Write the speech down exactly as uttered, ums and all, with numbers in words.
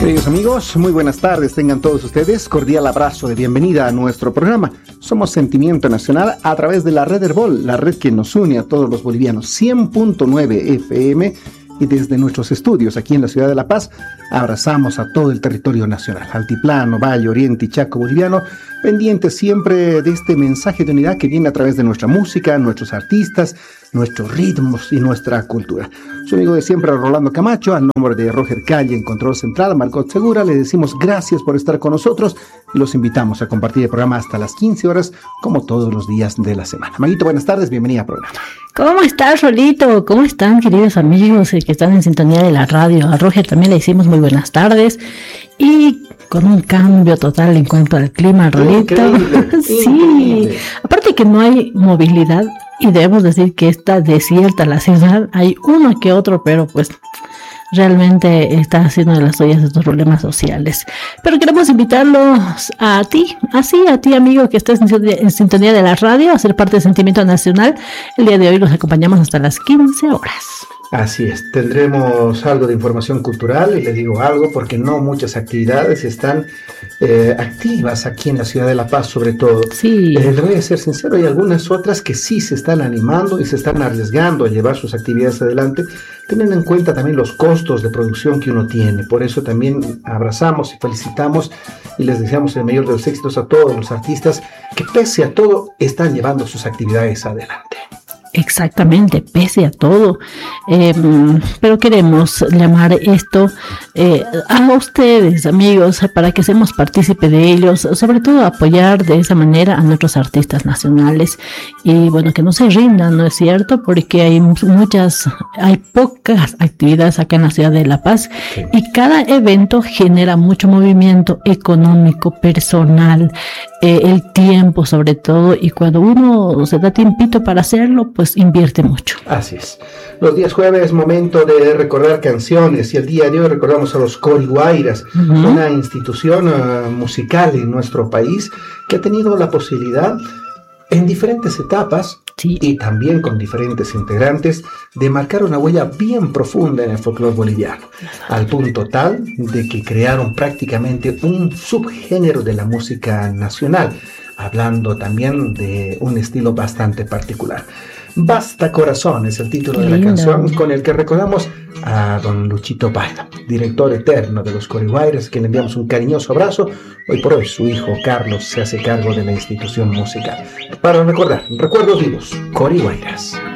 Queridos amigos, muy buenas tardes, tengan todos ustedes cordial abrazo de bienvenida a nuestro programa. Somos Sentimiento Nacional a través de la red Herbol, la red que nos une a todos los bolivianos, cien punto nueve F M, y desde nuestros estudios aquí en la ciudad de La Paz abrazamos a todo el territorio nacional, altiplano, valle, oriente y chaco boliviano, pendientes siempre de este mensaje de unidad que viene a través de nuestra música, nuestros artistas, nuestros ritmos y nuestra cultura. Su amigo de siempre, Rolando Camacho, a nombre de Roger Calle en Control Central, Marcot Segura, le decimos gracias por estar con nosotros y los invitamos a compartir el programa hasta las quince horas, como todos los días de la semana. Maguito, buenas tardes, bienvenida al programa. ¿Cómo estás, Rolito? ¿Cómo están, queridos amigos que están en sintonía de la radio? A Roger también le decimos muy buenas tardes y con un cambio total en cuanto al clima, Rolito. Increíble, sí, increíble. Aparte que no hay movilidad y debemos decir que está desierta la ciudad, hay uno que otro, pero pues realmente está haciendo de las ollas estos problemas sociales. Pero queremos invitarlos a ti, así a ti, amigo, que estés en sintonía de la radio, a ser parte de Sentimiento Nacional. El día de hoy los acompañamos hasta las quince horas. Así es, tendremos algo de información cultural, y le digo algo porque no muchas actividades están eh, activas aquí en la ciudad de La Paz, sobre todo. Sí. Eh, le voy a ser sincero, hay algunas otras que sí se están animando y se están arriesgando a llevar sus actividades adelante, teniendo en cuenta también los costos de producción que uno tiene. Por eso también abrazamos y felicitamos y les deseamos el mayor de los éxitos a todos los artistas que pese a todo están llevando sus actividades adelante. Exactamente, pese a todo, eh, pero queremos llamar esto eh, a ustedes, amigos, para que seamos partícipes de ellos, sobre todo apoyar de esa manera a nuestros artistas nacionales y bueno, que no se rindan, ¿no es cierto? Porque hay muchas, hay pocas actividades acá en la ciudad de La Paz y cada evento genera mucho movimiento económico, personal, eh, el tiempo sobre todo, y cuando uno se da tiempito para hacerlo, pues pues invierte mucho. Así es. Los días jueves es momento de recordar canciones y el día de hoy recordamos a los Coriguairas, uh-huh. una institución uh, musical en nuestro país que ha tenido la posibilidad en diferentes etapas sí. y también con diferentes integrantes de marcar una huella bien profunda en el folclore boliviano, al punto tal de que crearon prácticamente un subgénero de la música nacional, hablando también de un estilo bastante particular. Basta Corazón es el título Qué de la lindo. canción con el que recordamos a don Luchito Paida, director eterno de los Coriguairas, quien le enviamos un cariñoso abrazo. Hoy por hoy su hijo Carlos se hace cargo de la institución musical. Para recordar, recuerdos vivos, Coriguairas.